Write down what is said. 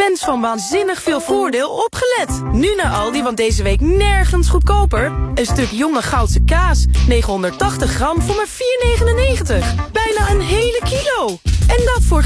Fans van waanzinnig veel voordeel opgelet. Nu naar Aldi, want deze week nergens goedkoper. Een stuk jonge Goudse kaas, 980 gram voor maar €4,99. Bijna een hele kilo. En dat voor